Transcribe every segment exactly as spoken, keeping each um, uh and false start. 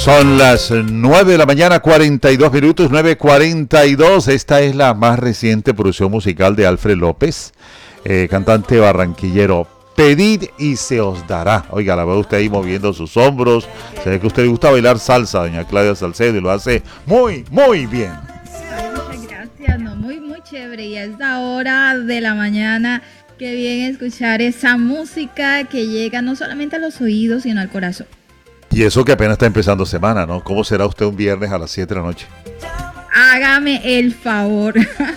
Son las nueve de la mañana, cuarenta y dos minutos, nueve cuarenta y dos. Esta es la más reciente producción musical de Alfred López, eh, cantante barranquillero. Pedid y se os dará. Oiga, la ve usted ahí moviendo sus hombros. Se ve que a usted le gusta bailar salsa, doña Claudia Salcedo, y lo hace muy, muy bien. Muchas gracias, no, muy, muy chévere. Y a esta hora de la mañana, qué bien escuchar esa música que llega no solamente a los oídos, sino al corazón. Y eso que apenas está empezando semana, ¿no? ¿Cómo será usted un viernes a las siete de la noche? Hágame el favor.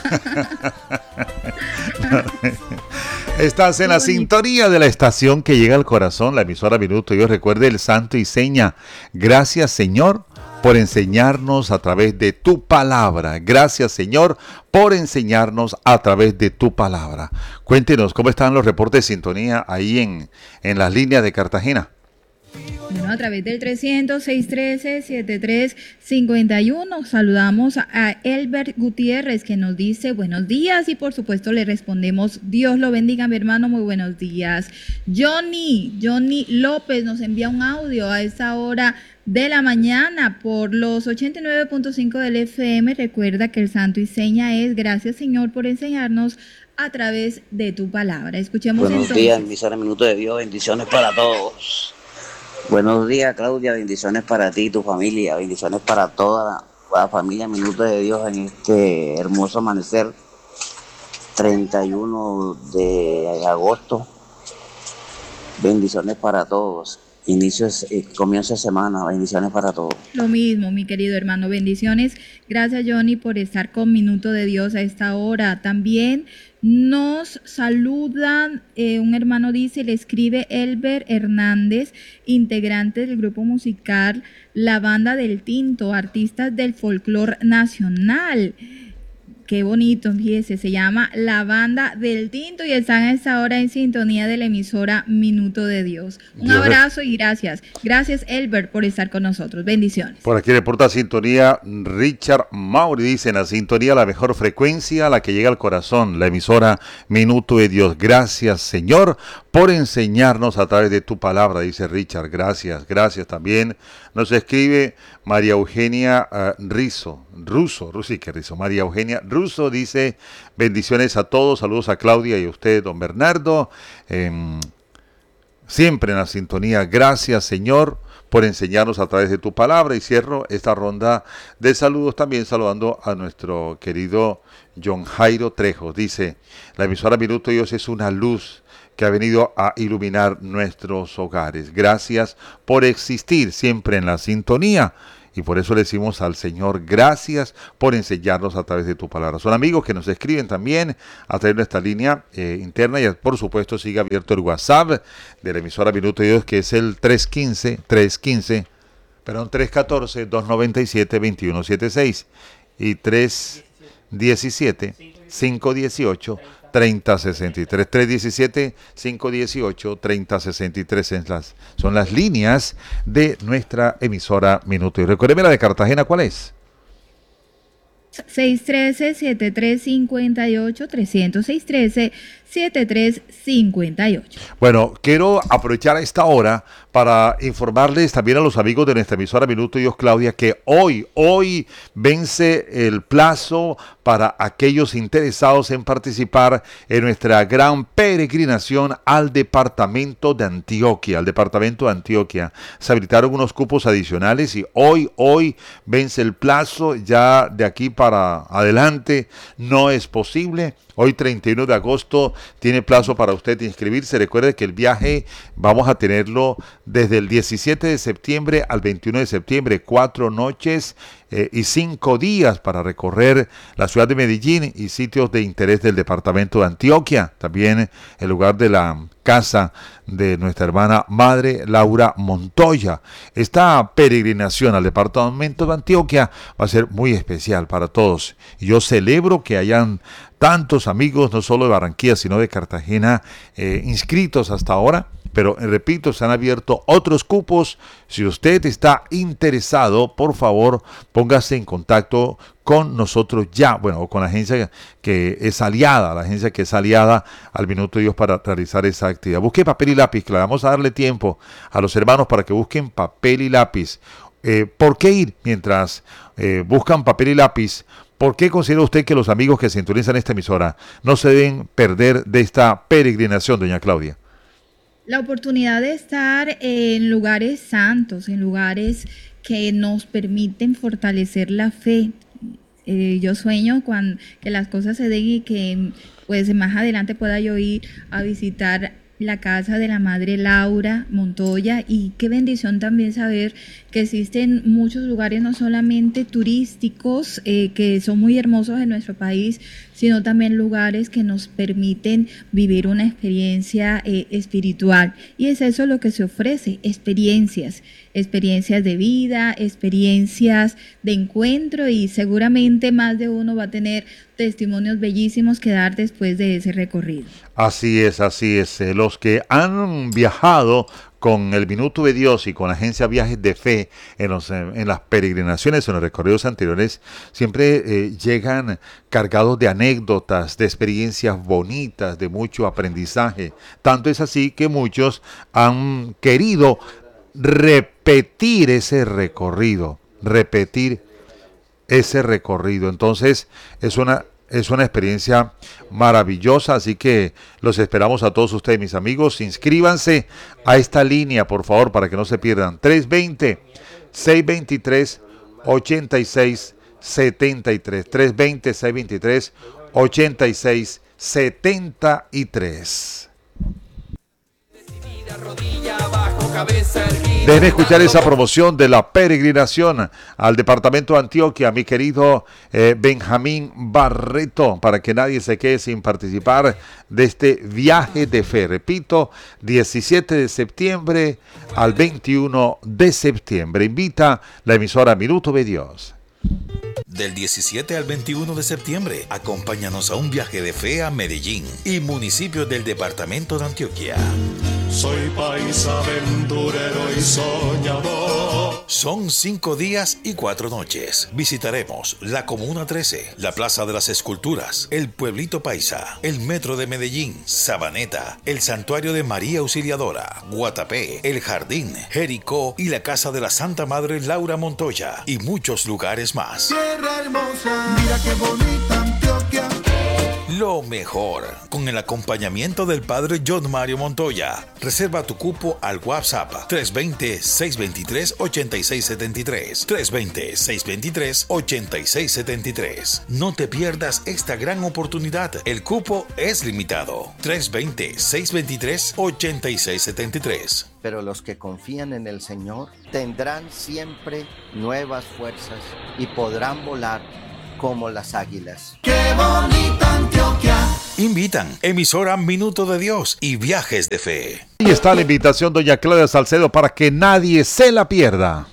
Estás en la sintonía de la estación que llega al corazón, la emisora Minuto Dios. Recuerde el santo y seña. Gracias, Señor, por enseñarnos a través de tu palabra. Gracias, Señor, por enseñarnos a través de tu palabra. Cuéntenos cómo están los reportes de sintonía ahí en, en las líneas de Cartagena. Bueno, a través del trescientos, seiscientos trece, setenta y tres cincuenta y uno saludamos a Elbert Gutiérrez, que nos dice buenos días, y por supuesto le respondemos Dios lo bendiga, mi hermano, muy buenos días. Johnny, Johnny López nos envía un audio a esta hora de la mañana por los ochenta y nueve punto cinco del F M. Recuerda que el santo y seña es gracias, Señor, por enseñarnos a través de tu palabra. Escuchemos buenos entonces. días, emisora Minuto de Dios, bendiciones para todos. Buenos días, Claudia, bendiciones para ti y tu familia, bendiciones para toda la, la familia Minuto de Dios en este hermoso amanecer, treinta y uno de agosto. Bendiciones para todos, inicio, eh, comienzo de semana, bendiciones para todos. Lo mismo, mi querido hermano, bendiciones. Gracias, Johnny, por estar con Minuto de Dios a esta hora. También nos saludan, eh, un hermano dice, le escribe Elber Hernández, integrante del grupo musical La Banda del Tinto, artistas del folclore nacional. Qué bonito, fíjese, se llama La Banda del Tinto y están a esta hora en sintonía de la emisora Minuto de Dios. Un Dios abrazo y gracias. Gracias, Elbert, por estar con nosotros. Bendiciones. Por aquí reporta sintonía Richard Mauri, dice en la sintonía la mejor frecuencia, la que llega al corazón, la emisora Minuto de Dios. Gracias, Señor, por enseñarnos a través de tu palabra, dice Richard. Gracias, gracias también. Nos escribe María Eugenia uh, Rizo, Russo, sí que Rizo, María Eugenia Russo dice, bendiciones a todos, saludos a Claudia y a usted, don Bernardo, eh, siempre en la sintonía, gracias, Señor, por enseñarnos a través de tu palabra. Y cierro esta ronda de saludos también saludando a nuestro querido John Jairo Trejos. Dice, la emisora Minuto de Dios es una luz que ha venido a iluminar nuestros hogares. Gracias por existir siempre en la sintonía. Y por eso le decimos al Señor, gracias por enseñarnos a través de tu palabra. Son amigos que nos escriben también a través de nuestra línea eh, interna, y por supuesto sigue abierto el WhatsApp de la emisora Minuto de Dios, que es el tres quince, tres quince, perdón, tres catorce, dos noventa y siete, veintiuno setenta y seis y tres diecisiete, cinco dieciocho, treinta sesenta y tres, tres diecisiete, cinco dieciocho, treinta sesenta y tres en las, son las líneas de nuestra emisora Minuto. Y recuérdeme la de Cartagena, ¿cuál es? seiscientos trece, setenta y tres cincuenta y ocho, trescientos, seiscientos trece, setenta y tres cincuenta y ocho. Bueno, quiero aprovechar esta hora para informarles también a los amigos de nuestra emisora Minuto de Dios, Claudia, que hoy, hoy vence el plazo para aquellos interesados en participar en nuestra gran peregrinación al departamento de Antioquia, al departamento de Antioquia. Se habilitaron unos cupos adicionales y hoy, hoy vence el plazo. Ya de aquí para adelante no es posible. Hoy treinta y uno de agosto tiene plazo para usted inscribirse. Recuerde que el viaje vamos a tenerlo desde el diecisiete de septiembre al veintiuno de septiembre, cuatro noches eh, y cinco días para recorrer la ciudad de Medellín y sitios de interés del departamento de Antioquia. También el lugar de la casa de nuestra hermana madre Laura Montoya. Esta peregrinación al departamento de Antioquia va a ser muy especial para todos. Y yo celebro que hayan tantos amigos, no solo de Barranquilla, sino de Cartagena, eh, inscritos hasta ahora. Pero, repito, se han abierto otros cupos. Si usted está interesado, por favor, póngase en contacto con nosotros ya, bueno, o con la agencia que es aliada, la agencia que es aliada al Minuto de Dios para realizar esa actividad. Busque papel y lápiz, que le vamos a darle tiempo a los hermanos para que busquen papel y lápiz. eh, ¿por qué ir mientras eh, buscan papel y lápiz? ¿Por qué considera usted que los amigos que sintonizan esta emisora no se deben perder de esta peregrinación, doña Claudia? La oportunidad de estar en lugares santos, en lugares que nos permiten fortalecer la fe. Eh, yo sueño con que las cosas se den y que pues más adelante pueda yo ir a visitar la casa de la madre Laura Montoya, y qué bendición también saber que existen muchos lugares no solamente turísticos eh, que son muy hermosos en nuestro país, sino también lugares que nos permiten vivir una experiencia eh, espiritual, y es eso lo que se ofrece, experiencias, experiencias de vida, experiencias de encuentro, y seguramente más de uno va a tener testimonios bellísimos que dar después de ese recorrido. Así es, así es. Eh, Los que han viajado con el Minuto de Dios y con la agencia Viajes de Fe en, los, en las peregrinaciones, en los recorridos anteriores, siempre eh, llegan cargados de anécdotas, de experiencias bonitas, de mucho aprendizaje. Tanto es así que muchos han querido repetir ese recorrido, repetir ese recorrido. Entonces es una es una experiencia maravillosa, así que los esperamos a todos ustedes, mis amigos. Inscríbanse a esta línea, por favor, para que no se pierdan. tres veinte, seiscientos veintitrés, ochenta y seis setenta y tres. tres veinte, seiscientos veintitrés, ochenta y seis setenta y tres. Dejen escuchar esa promoción de la peregrinación al departamento de Antioquia, mi querido eh, Benjamín Barreto, para que nadie se quede sin participar de este viaje de fe. Repito, diecisiete de septiembre al veintiuno de septiembre. Invita la emisora Minuto de Dios. Del diecisiete al veintiuno de septiembre, acompáñanos a un viaje de fe a Medellín y municipios del departamento de Antioquia. Soy país aventurero y soñador. Son cinco días y cuatro noches. Visitaremos la Comuna trece, la Plaza de las Esculturas, el Pueblito Paisa, el Metro de Medellín, Sabaneta, el Santuario de María Auxiliadora, Guatapé, el Jardín, Jericó y la Casa de la Santa Madre Laura Montoya, y muchos lugares más. Tierra hermosa, mira qué bonita Antioquia. Lo mejor, con el acompañamiento del Padre John Mario Montoya. Reserva tu cupo al WhatsApp tres veinte, seiscientos veintitrés, ochenta y seis setenta y tres. tres veinte, seiscientos veintitrés, ochenta y seis setenta y tres. No te pierdas esta gran oportunidad. El cupo es limitado. tres veinte, seiscientos veintitrés, ochenta y seis setenta y tres. Pero los que confían en el Señor tendrán siempre nuevas fuerzas y podrán volar como las águilas. ¡Qué bonita Antioquia! Invitan emisora Minuto de Dios y Viajes de Fe. Ahí está la invitación, doña Claudia Salcedo, para que nadie se la pierda.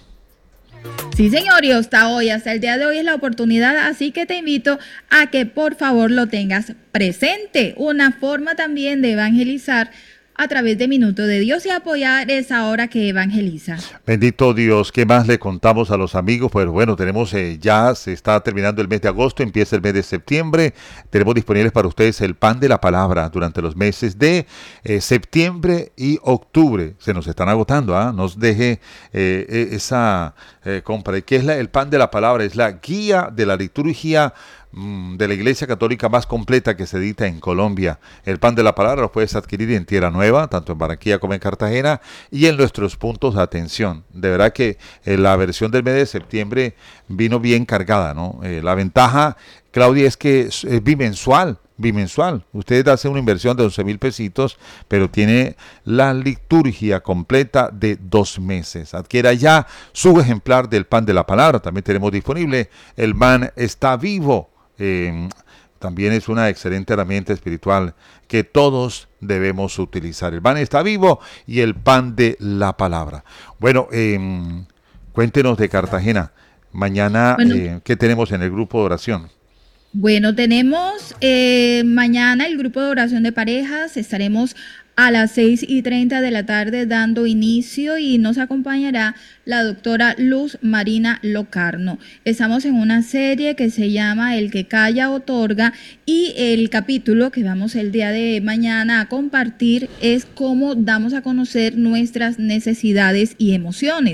Sí, señor, y hasta hoy, hasta el día de hoy es la oportunidad, así que te invito a que por favor lo tengas presente. Una forma también de evangelizar a través de Minuto de Dios y apoyar esa hora que evangeliza. Bendito Dios, ¿qué más le contamos a los amigos? Pues bueno, tenemos eh, ya, se está terminando el mes de agosto, empieza el mes de septiembre, tenemos disponibles para ustedes el pan de la palabra durante los meses de eh, septiembre y octubre. Se nos están agotando, ¿ah? ¿eh? Nos deje eh, esa eh, compra. ¿Qué es la, el pan de la palabra? Es la guía de la liturgia de la Iglesia Católica más completa que se edita en Colombia. El pan de la palabra lo puedes adquirir en Tierra Nueva, tanto en Barranquilla como en Cartagena, y en nuestros puntos de atención. De verdad que eh, la versión del mes de septiembre vino bien cargada, ¿no? Eh, la ventaja, Claudia, es que es, es bimensual. bimensual. Usted hace una inversión de once mil pesitos, pero tiene la liturgia completa de dos meses. Adquiera ya su ejemplar del pan de la palabra. También tenemos disponible el Man Está Vivo. Eh, también es una excelente herramienta espiritual que todos debemos utilizar. El Man Está Vivo y el pan de la palabra. Bueno, eh, cuéntenos de Cartagena. Mañana, bueno, eh, ¿qué tenemos en el grupo de oración? Bueno, tenemos eh, mañana el grupo de oración de parejas. Estaremos a las seis y treinta de la tarde dando inicio y nos acompañará la doctora Luz Marina Locarno. Estamos en una serie que se llama El que calla otorga, y el capítulo que vamos el día de mañana a compartir es cómo damos a conocer nuestras necesidades y emociones.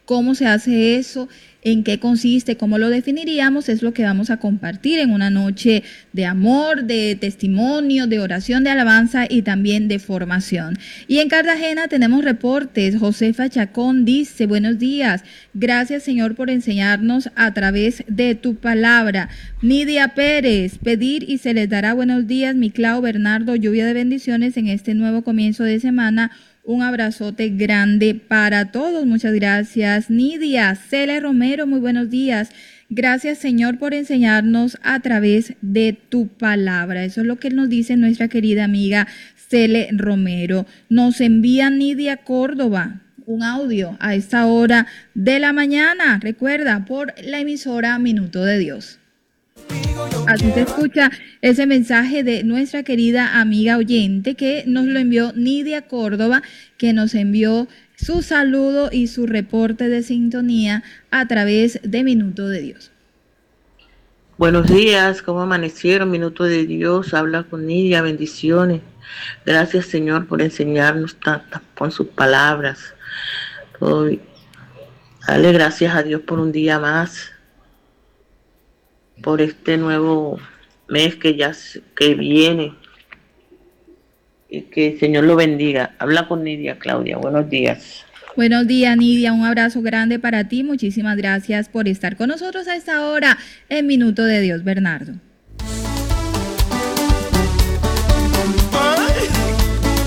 ¿Cómo se hace eso? ¿En qué consiste? ¿Cómo lo definiríamos? Es lo que vamos a compartir en una noche de amor, de testimonio, de oración, de alabanza y también de formación. Y en Cartagena tenemos reportes. Josefa Chacón dice, buenos días. Gracias, Señor, por enseñarnos a través de tu palabra. Nidia Pérez, pedir y se les dará buenos días. Mi Clau Bernardo, lluvia de bendiciones en este nuevo comienzo de semana. Un abrazote grande para todos. Muchas gracias, Nidia. Cele Romero, muy buenos días. Gracias, Señor, por enseñarnos a través de tu palabra. Eso es lo que nos dice nuestra querida amiga Cele Romero. Nos envía Nidia Córdoba un audio a esta hora de la mañana. Recuerda, por la emisora Minuto de Dios. Así se escucha ese mensaje de nuestra querida amiga oyente que nos lo envió Nidia Córdoba, que nos envió su saludo y su reporte de sintonía a través de Minuto de Dios. Buenos días, ¿cómo amanecieron? Minuto de Dios, habla con Nidia, bendiciones. Gracias, Señor, por enseñarnos tantas con sus palabras. Hoy, dale gracias a Dios por un día más, por este nuevo mes que ya que viene, y que el Señor lo bendiga. Habla con Nidia, Claudia. Buenos días. Buenos días, Nidia. Un abrazo grande para ti. Muchísimas gracias por estar con nosotros a esta hora en Minuto de Dios, Bernardo.